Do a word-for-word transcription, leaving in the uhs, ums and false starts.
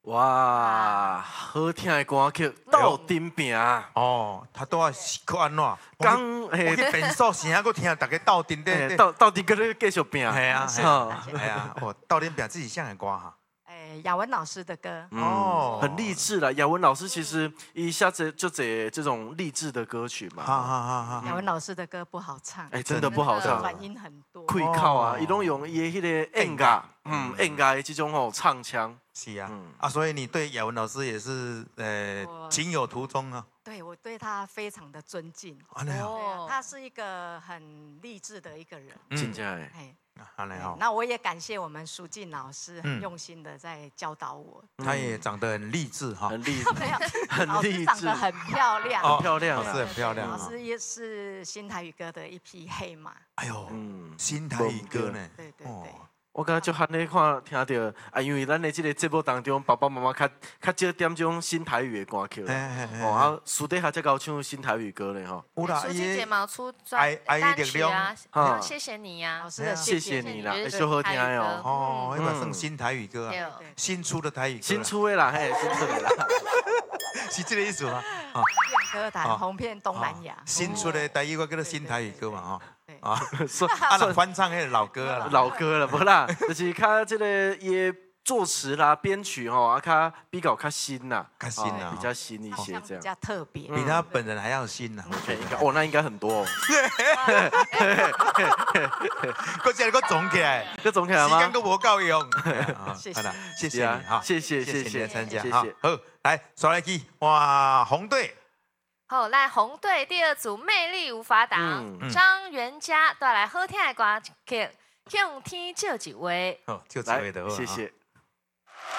哇，好听的歌曲斗阵平。 哦，他都要可安怎？ 刚我去变数声，我听大家斗阵的， 斗斗阵搁咧继续拼。 系啊，系啊，系啊，哦，斗阵拼自己唱的歌哈。 哎，雅文老师的歌哦， 很励志了。雅文老师其实一下子就写这种励志的歌曲嘛。 哈哈哈哈。 雅文老师的歌不好唱， 哎，真的不好唱， 转音很多。 溃靠啊，伊拢用伊的迄个硬嘎，嗯，硬嘎的这种吼唱腔。 是啊，啊，所以你对雅文老师也是呃情有独钟啊。 对，我对他非常的尊敬。 哦， 他是一个很励志的一个人。 真正哎。 那我也感谢我们苏静老师很用心的在教导我。 他也长得很励志哈， 很励志，很励志， 长得很漂亮， 很漂亮， 是很漂亮。 老师也是新台语歌的一匹黑马。 哎呦，新台语歌呢？ 对对对。 我感觉就喊你看听到啊，因为咱的这个节目当中，爸爸妈妈较较少点种新台语的歌曲哦，啊，私底下才搞唱新台语歌嘞吼。 有啦，苏静姐嘛出专单曲啊，谢谢你呀， 谢谢你啦，小好听哦。 哦，那个算新台语歌啊，新出的台语歌。 新出的啦，嘿，新出的啦， 是这个意思吗？ 啊，歌坛红遍东南亚。 新出的台语歌叫做新台语歌嘛，哈。 啊， 算啊，翻唱那个老歌啦， 老歌了，不啦，就是他这个也作词啦、编曲吼，啊，他比较较新呐， 较新啊， 比较新一些这样， 比较特别， 比他本人还要新呐。 应该哦，那应该很多哦。 我现在我总起来， 这总起来吗？ 时间都无够用。 谢谢， 谢谢你哈， 谢谢谢谢你的参加， 谢谢。 好，来刷来去，哇，红队。 好，来红队第二组魅力无法挡，张元佳带来好听的歌曲，向天借一位。 好，借一位的， 谢谢。